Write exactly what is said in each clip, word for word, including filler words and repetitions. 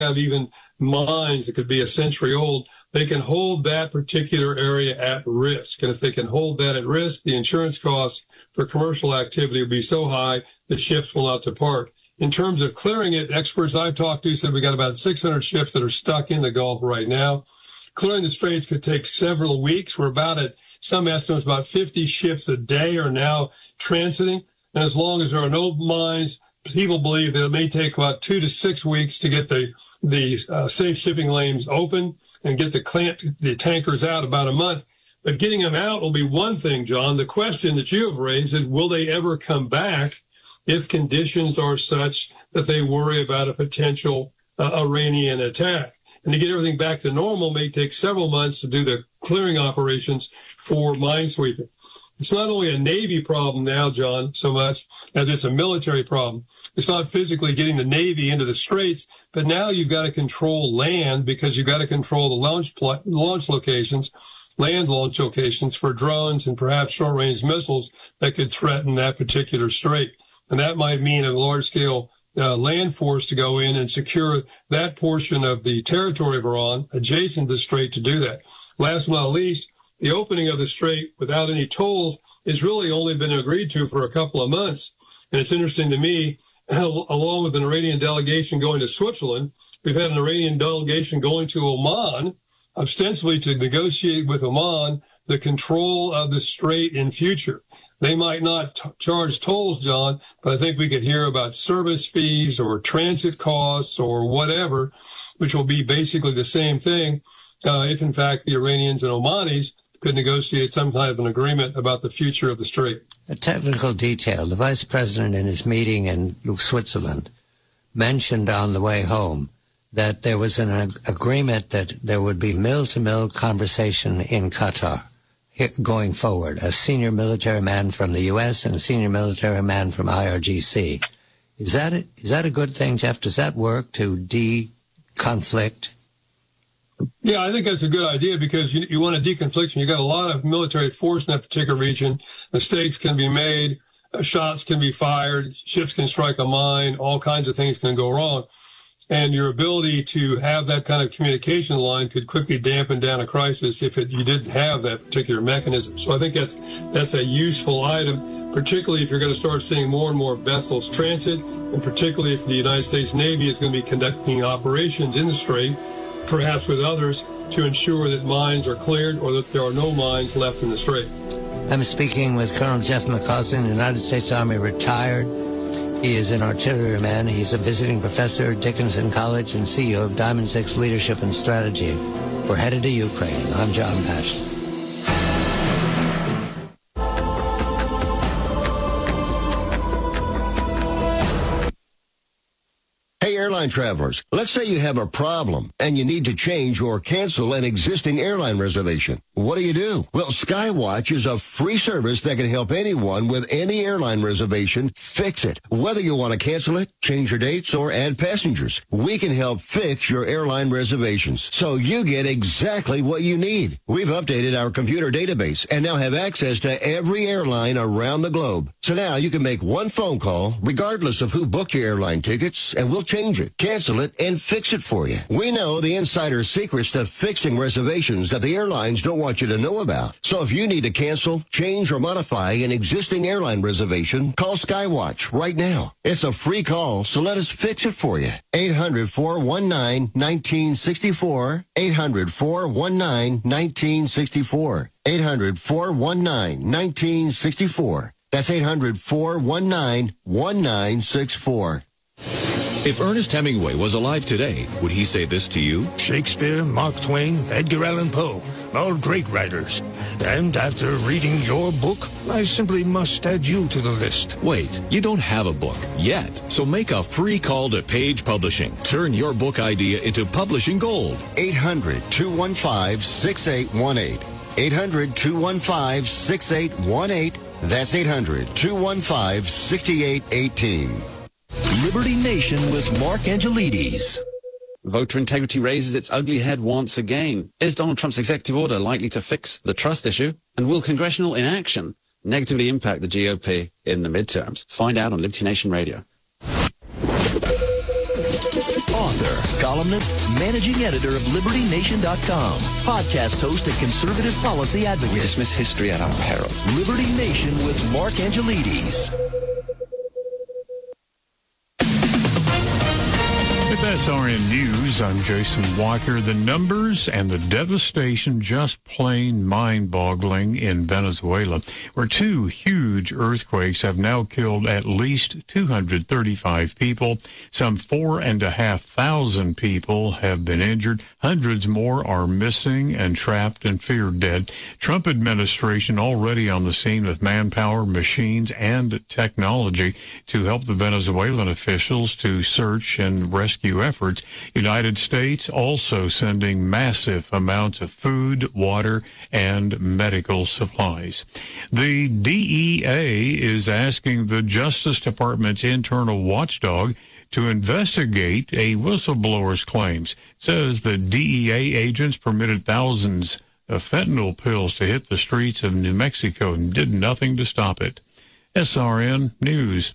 have even mines that could be a century old, they can hold that particular area at risk. And if they can hold that at risk, the insurance costs for commercial activity will be so high that ships will not depart. In terms of clearing it, experts I've talked to said we got about six hundred ships that are stuck in the Gulf right now. Clearing the straits could take several weeks. We're about at some estimates, about fifty ships a day are now transiting. And as long as there are no mines, people believe that it may take about two to six weeks to get the the uh, safe shipping lanes open and get the, clamp, the tankers out, about a month. But getting them out will be one thing, John. The question that you have raised is, will they ever come back if conditions are such that they worry about a potential uh, Iranian attack? And to get everything back to normal may take several months to do the clearing operations for minesweeping. It's not only a Navy problem now, John, so much as it's a military problem. It's not physically getting the Navy into the straits, but now you've got to control land because you've got to control the launch pl- launch locations, land launch locations for drones and perhaps short-range missiles that could threaten that particular strait. And that might mean a large-scale uh, land force to go in and secure that portion of the territory of Iran adjacent to the strait to do that. Last but not least, the opening of the strait without any tolls has really only been agreed to for a couple of months. And it's interesting to me, along with an Iranian delegation going to Switzerland, we've had an Iranian delegation going to Oman, ostensibly to negotiate with Oman the control of the strait in future. They might not t- charge tolls, John, but I think we could hear about service fees or transit costs or whatever, which will be basically the same thing uh, if, in fact, the Iranians and Omanis could negotiate some kind of an agreement about the future of the strait. A technical detail. The vice president in his meeting in Switzerland mentioned on the way home that there was an ag- agreement that there would be mill-to-mill conversation in Qatar going forward, a senior military man from the U S and a senior military man from I R G C. Is that a, is that a good thing, Jeff? Does that work to de-conflict? Yeah, I think that's a good idea because you, you want a deconfliction. You've got a lot of military force in that particular region. Mistakes can be made, uh, shots can be fired, ships can strike a mine, all kinds of things can go wrong. And your ability to have that kind of communication line could quickly dampen down a crisis if it, you didn't have that particular mechanism. So I think that's that's a useful item, particularly if you're going to start seeing more and more vessels transit, and particularly if the United States Navy is going to be conducting operations in the strait, perhaps with others, to ensure that mines are cleared or that there are no mines left in the strait. I'm speaking with Colonel Jeff McCausland, United States Army retired. He is an artilleryman. He's a visiting professor at Dickinson College and C E O of Diamond Six Leadership and Strategy. We're headed to Ukraine. I'm John Pashley. Airline travelers, let's say you have a problem and you need to change or cancel an existing airline reservation. What do you do? Well, Skywatch is a free service that can help anyone with any airline reservation fix it. Whether you want to cancel it, change your dates, or add passengers, we can help fix your airline reservations so you get exactly what you need. We've updated our computer database and now have access to every airline around the globe. So now you can make one phone call regardless of who booked your airline tickets, and we'll change it, cancel it, and fix it for you. We know the insider secrets to fixing reservations that the airlines don't want you to know about. So if you need to cancel, change, or modify an existing airline reservation, call Skywatch right now. It's a free call, so let us fix it for you. eight hundred, four one nine, one nine six four. eight hundred, four one nine, one nine six four. eight hundred, four one nine, one nine six four. That's eight hundred, four one nine, one nine six four. If Ernest Hemingway was alive today, would he say this to you? Shakespeare, Mark Twain, Edgar Allan Poe, all great writers. And after reading your book, I simply must add you to the list. Wait, you don't have a book yet, so make a free call to Page Publishing. Turn your book idea into publishing gold. eight hundred, two one five, six eight one eight. eight hundred, two one five, six eight one eight. That's eight hundred, two one five, six eight one eight. Liberty Nation with Mark Angelides. Voter integrity raises its ugly head once again. Is Donald Trump's executive order likely to fix the trust issue? And will congressional inaction negatively impact the G O P in the midterms? Find out on Liberty Nation Radio. Author, columnist, columnist, managing editor of Liberty Nation dot com, podcast host and conservative policy advocate. We dismiss history at our peril. Liberty Nation with Mark Angelides. With S R N News, I'm Jason Walker. The numbers and the devastation just plain mind-boggling in Venezuela, where two huge earthquakes have now killed at least two hundred thirty-five people. Some four and a half thousand people have been injured. Hundreds more are missing and trapped and feared dead. Trump administration already on the scene with manpower, machines, and technology to help the Venezuelan officials to search and rescue efforts. United States also sending massive amounts of food, water, and medical supplies. The D E A is asking the Justice Department's internal watchdog to investigate a whistleblower's claims. It says the D E A agents permitted thousands of fentanyl pills to hit the streets of New Mexico and did nothing to stop it. S R N News.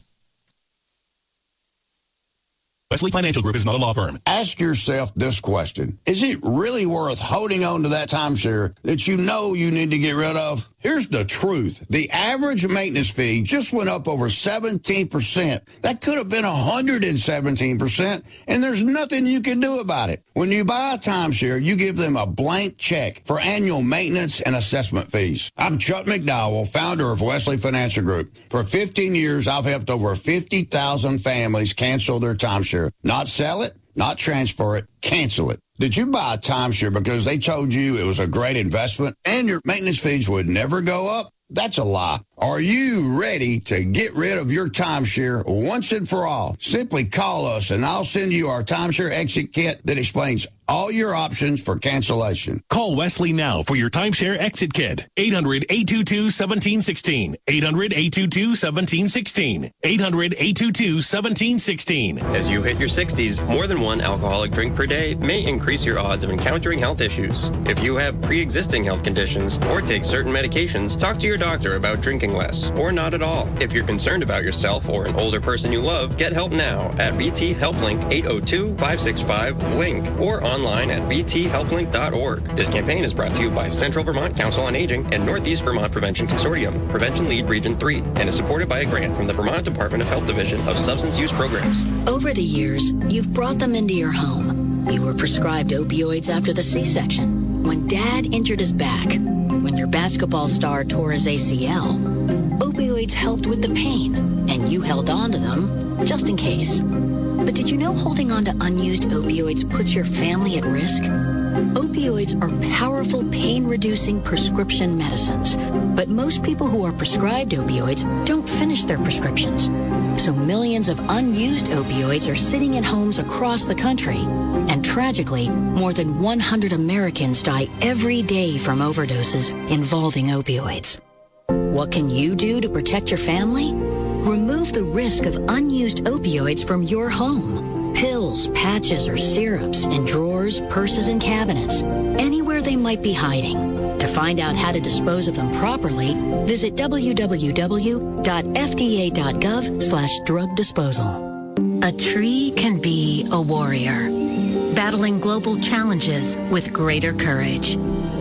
Wesley Financial Group is not a law firm. Ask yourself this question. Is it really worth holding on to that timeshare that you know you need to get rid of? Here's the truth. The average maintenance fee just went up over seventeen percent. That could have been one hundred seventeen percent, and there's nothing you can do about it. When you buy a timeshare, you give them a blank check for annual maintenance and assessment fees. I'm Chuck McDowell, founder of Wesley Financial Group. For fifteen years, I've helped over fifty thousand families cancel their timeshare. Not sell it, not transfer it, cancel it. Did you buy a timeshare because they told you it was a great investment and your maintenance fees would never go up? That's a lie. Are you ready to get rid of your timeshare once and for all? Simply call us and I'll send you our timeshare exit kit that explains all your options for cancellation. Call Wesley now for your timeshare exit kit. eight hundred, eight two two, one seven one six. eight hundred, eight two two, one seven one six. eight hundred, eight two two, one seven one six. As you hit your sixties, more than one alcoholic drink per day may increase your odds of encountering health issues. If you have pre-existing health conditions or take certain medications, talk to your doctor about drinking less or not at all. If you're concerned about yourself or an older person you love, get help now at V T HelpLink eight oh two, five six five, link or online at v t help link dot org. This campaign is brought to you by Central Vermont Council on Aging and Northeast Vermont Prevention Consortium, Prevention Lead Region three, and is supported by a grant from the Vermont Department of Health Division of Substance Use Programs. Over the years, you've brought them into your home. You were prescribed opioids after the C-section, when Dad injured his back, when your basketball star tore his A C L. Opioids helped with the pain, and you held on to them just in case. But did you know holding on to unused opioids puts your family at risk? Opioids are powerful pain-reducing prescription medicines, but most people who are prescribed opioids don't finish their prescriptions. So millions of unused opioids are sitting in homes across the country. And tragically, more than one hundred Americans die every day from overdoses involving opioids. What can you do to protect your family? Remove the risk of unused opioids from your home. Pills, patches, or syrups in drawers, purses, and cabinets, anywhere they might be hiding. To find out how to dispose of them properly, visit w w w dot f d a dot gov slash drug disposal. A tree can be a warrior, battling global challenges with greater courage.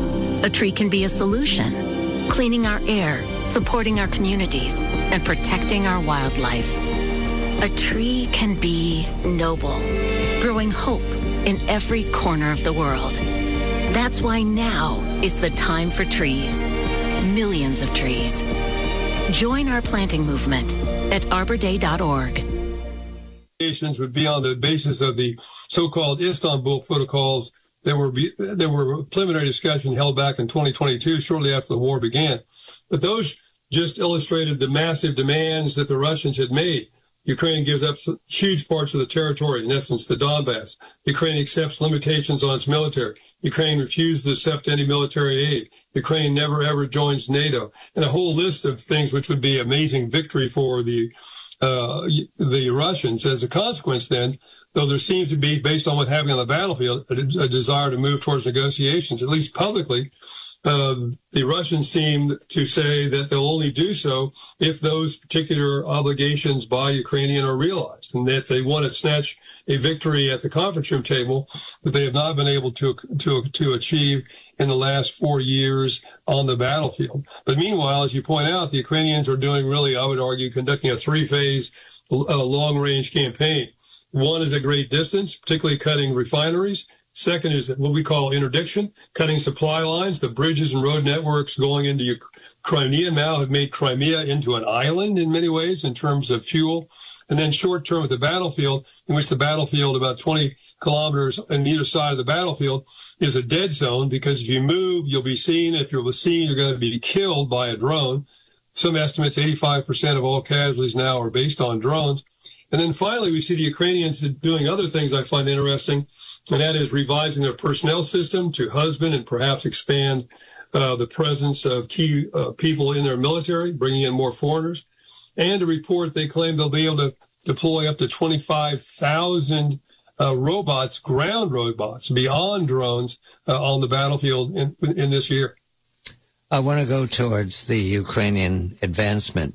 A tree can be a solution, cleaning our air, supporting our communities, and protecting our wildlife. A tree can be noble, growing hope in every corner of the world. That's why now is the time for trees. Millions of trees. Join our planting movement at arbor day dot org. Would be on the basis of the so-called Istanbul protocols. There were there were preliminary discussions held back in twenty twenty-two, shortly after the war began. But those just illustrated the massive demands that the Russians had made. Ukraine gives up huge parts of the territory, in essence, the Donbass. Ukraine accepts limitations on its military. Ukraine refused to accept any military aid. Ukraine never, ever joins NATO. And a whole list of things which would be amazing victory for the uh, the Russians. As a consequence, then, though there seems to be, based on what happened on the battlefield, a, a desire to move towards negotiations, at least publicly, uh, the Russians seem to say that they'll only do so if those particular obligations by Ukrainian are realized. and that they want to snatch a victory at the conference room table that they have not been able to to to achieve in the last four years on the battlefield. But meanwhile, as you point out, the Ukrainians are doing really, I would argue, conducting a three-phase uh, long-range campaign. One is at great distance, particularly cutting refineries. Second is what we call interdiction, cutting supply lines. The bridges and road networks going into Crimea now have made Crimea into an island in many ways in terms of fuel. And then short term at the battlefield, in which the battlefield about twenty kilometers on either side of the battlefield is a dead zone, because if you move, you'll be seen. If you're seen, you're going to be killed by a drone. Some estimates, eighty-five percent of all casualties now are based on drones. And then finally, we see the Ukrainians doing other things I find interesting, and that is revising their personnel system to husband and perhaps expand uh, the presence of key uh, people in their military, bringing in more foreigners. And a report, they claim they'll be able to deploy up to twenty-five thousand uh, robots, ground robots, beyond drones uh, on the battlefield in, in this year. I want to go towards the Ukrainian advancement.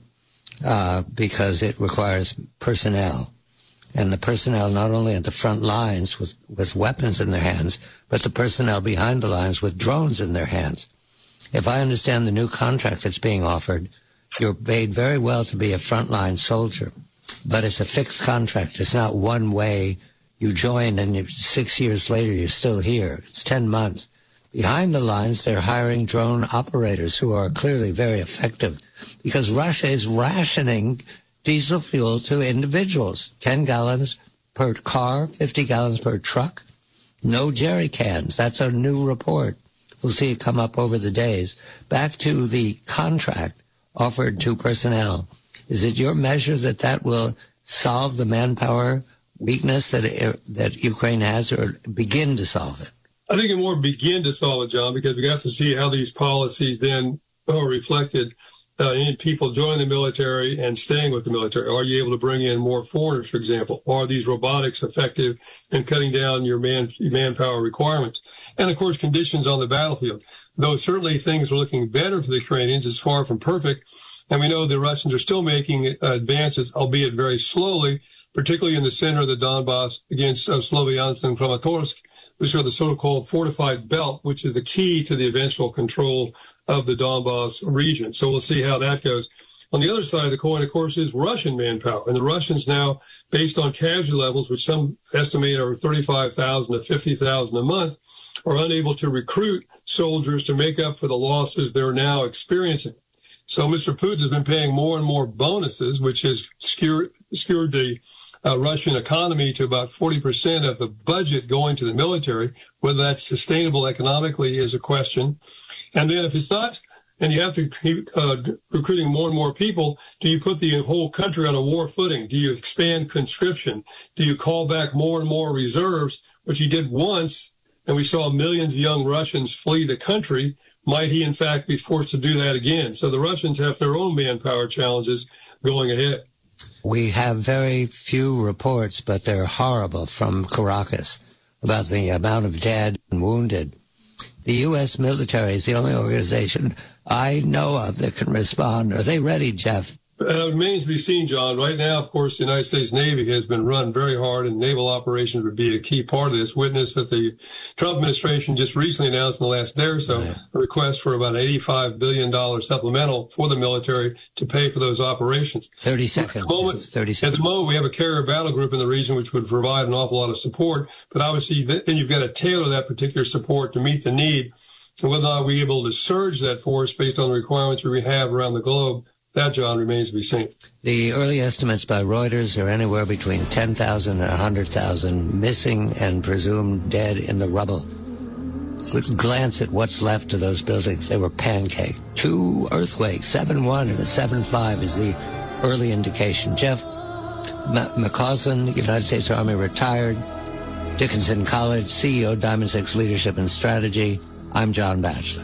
Uh, because it requires personnel. And the personnel not only at the front lines with, with weapons in their hands, but the personnel behind the lines with drones in their hands. If I understand the new contract that's being offered, you're paid very well to be a frontline soldier, but it's a fixed contract. It's not one way you join and you, six years later you're still here. It's ten months. Behind the lines, they're hiring drone operators who are clearly very effective, because Russia is rationing diesel fuel to individuals, ten gallons per car, fifty gallons per truck, no jerry cans. That's a new report. We'll see it come up over the days. Back to the contract offered to personnel. Is it your measure that that will solve the manpower weakness that that Ukraine has, or begin to solve it? I think it more begin to solve it, John, because we have to see how these policies then are reflected uh, in people joining the military and staying with the military. Are you able to bring in more foreigners, for example? Are these robotics effective in cutting down your man manpower requirements? And, of course, conditions on the battlefield. Though certainly things are looking better for the Ukrainians, it's far from perfect. And we know the Russians are still making advances, albeit very slowly, particularly in the center of the Donbass against uh, Sloviansk and Kramatorsk, which are the so-called fortified belt, which is the key to the eventual control of the Donbass region. So we'll see how that goes. On the other side of the coin, of course, is Russian manpower. And the Russians now, based on casualty levels, which some estimate are thirty-five thousand to fifty thousand a month, are unable to recruit soldiers to make up for the losses they're now experiencing. So Mister Putin has been paying more and more bonuses, which has skewered, skewered the Uh, Russian economy to about forty percent of the budget going to the military. Whether that's sustainable economically is a question. And then if it's not, and you have to keep uh, recruiting more and more people, do you put the whole country on a war footing? Do you expand conscription? Do you call back more and more reserves, which he did once, and we saw millions of young Russians flee the country? Might he, in fact, be forced to do that again? So the Russians have their own manpower challenges going ahead. We have very few reports, but they're horrible, from Caracas about the amount of dead and wounded. The U S military is the only organization I know of that can respond. Are they ready, Jeff? Uh, it remains to be seen, John. Right now, of course, the United States Navy has been run very hard, and naval operations would be a key part of this. Witness that the Trump administration just recently announced in the last day or so yeah. a request for about an eighty-five billion dollars supplemental for the military to pay for those operations. thirty seconds. At the moment, thirty seconds. At the moment, we have a carrier battle group in the region which would provide an awful lot of support, but obviously then you've got to tailor that particular support to meet the need. And whether or not we're able to surge that force based on the requirements we have around the globe, that, John, remains to be seen. The early estimates by Reuters are anywhere between ten thousand and one hundred thousand missing and presumed dead in the rubble. Glance at what's left of those buildings. They were pancaked. Two earthquakes, seven one and a seven five is the early indication. Jeff M- McCausland, United States Army, retired. Dickinson College, C E O, Diamond Six Leadership and Strategy. I'm John Batchelor.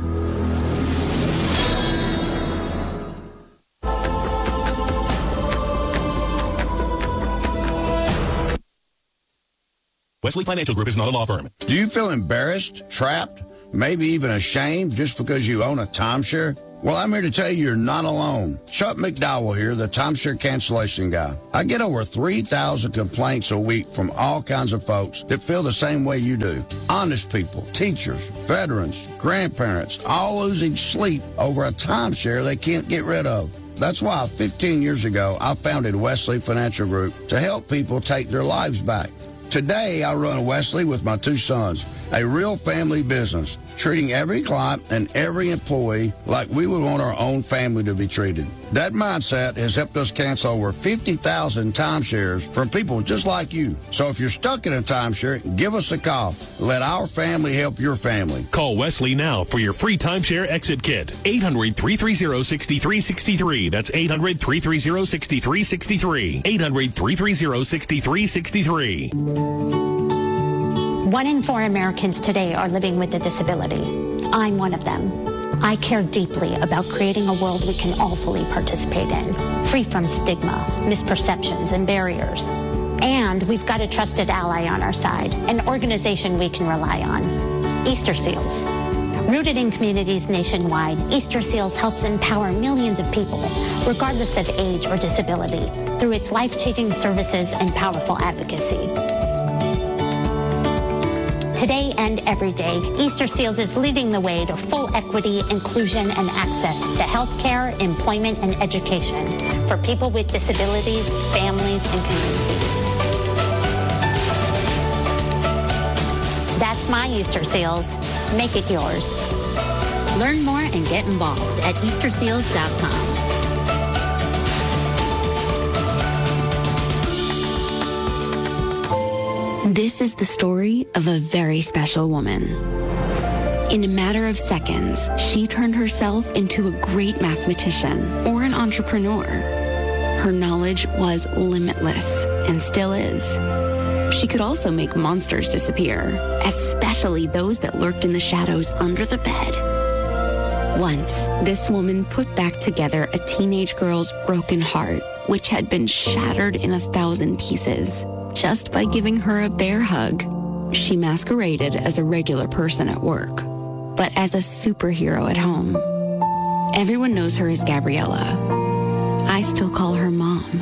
Wesley Financial Group is not a law firm. Do you feel embarrassed, trapped, maybe even ashamed just because you own a timeshare? Well, I'm here to tell you you're not alone. Chuck McDowell here, the timeshare cancellation guy. I get over three thousand complaints a week from all kinds of folks that feel the same way you do. Honest people, teachers, veterans, grandparents, all losing sleep over a timeshare they can't get rid of. That's why fifteen years ago, I founded Wesley Financial Group to help people take their lives back. Today, I run Wesley with my two sons, a real family business, treating every client and every employee like we would want our own family to be treated. That mindset has helped us cancel over fifty thousand timeshares from people just like you. So if you're stuck in a timeshare, give us a call. Let our family help your family. Call Wesley now for your free timeshare exit kit. eight hundred, three three zero, six three six three. That's eight hundred, three three zero, six three six three. eight hundred, three three zero, six three six three. One in four Americans today are living with a disability. I'm one of them. I care deeply about creating a world we can all fully participate in, free from stigma, misperceptions, and barriers. And we've got a trusted ally on our side, an organization we can rely on, Easter Seals. Rooted in communities nationwide, Easter Seals helps empower millions of people, regardless of age or disability, through its life-changing services and powerful advocacy. Today and every day, Easter Seals is leading the way to full equity, inclusion, and access to health care, employment, and education for people with disabilities, families, and communities. That's my Easter Seals. Make it yours. Learn more and get involved at Easter Seals dot com. This is the story of a very special woman. In a matter of seconds, she turned herself into a great mathematician or an entrepreneur. Her knowledge was limitless and still is. She could also make monsters disappear, especially those that lurked in the shadows under the bed. Once, this woman put back together a teenage girl's broken heart, which had been shattered in a thousand pieces, just by giving her a bear hug. She masqueraded as a regular person at work, but as a superhero at home. Everyone knows her as Gabriella. I still call her Mom.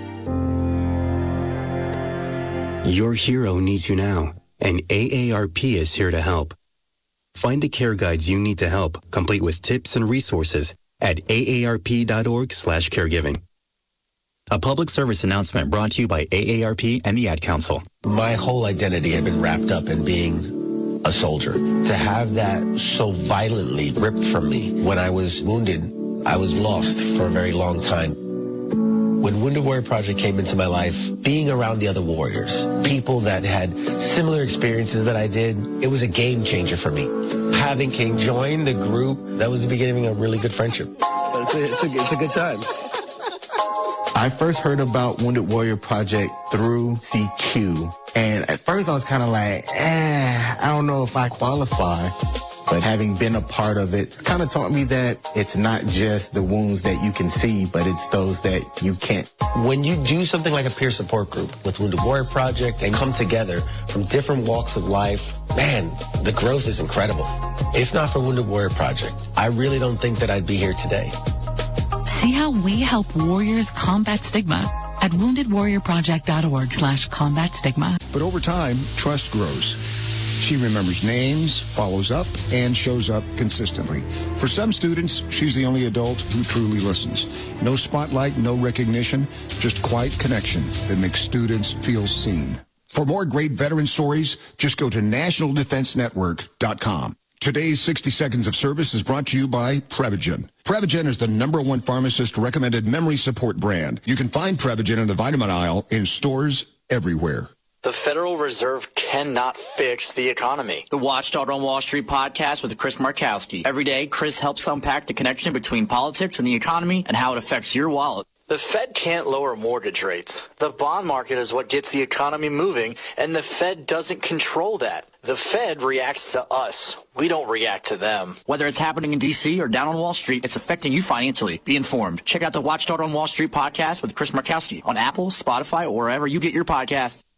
Your hero needs you now, and A A R P is here to help. Find the care guides you need to help, complete with tips and resources at A A R P dot org slash caregiving. A public service announcement brought to you by A A R P and the Ad Council. My whole identity had been wrapped up in being a soldier. To have that so violently ripped from me when I was wounded, I was lost for a very long time. When Wounded Warrior Project came into my life, being around the other warriors, people that had similar experiences that I did, it was a game changer for me. Having King join the group, that was the beginning of a really good friendship. It's a, it's a, it's a good time. I first heard about Wounded Warrior Project through C Q. And at first I was kind of like, eh, I don't know if I qualify. But having been a part of it, it's kind of taught me that it's not just the wounds that you can see, but it's those that you can't. When you do something like a peer support group with Wounded Warrior Project and come together from different walks of life, man, the growth is incredible. If not for Wounded Warrior Project, I really don't think that I'd be here today. See how we help warriors combat stigma at wounded warrior project dot org slash combat stigma. But over time, trust grows. She remembers names, follows up, and shows up consistently. For some students, she's the only adult who truly listens. No spotlight, no recognition, just quiet connection that makes students feel seen. For more great veteran stories, just go to national defense network dot com. Today's sixty Seconds of Service is brought to you by Prevagen. Prevagen is the number one pharmacist-recommended memory support brand. You can find Prevagen in the vitamin aisle in stores everywhere. The Federal Reserve cannot fix the economy. The Watchdog on Wall Street podcast with Chris Markowski. Every day, Chris helps unpack the connection between politics and the economy and how it affects your wallet. The Fed can't lower mortgage rates. The bond market is what gets the economy moving, and the Fed doesn't control that. The Fed reacts to us. We don't react to them. Whether it's happening in D C or down on Wall Street, it's affecting you financially. Be informed. Check out the Watchdog on Wall Street podcast with Chris Markowski on Apple, Spotify, or wherever you get your podcasts.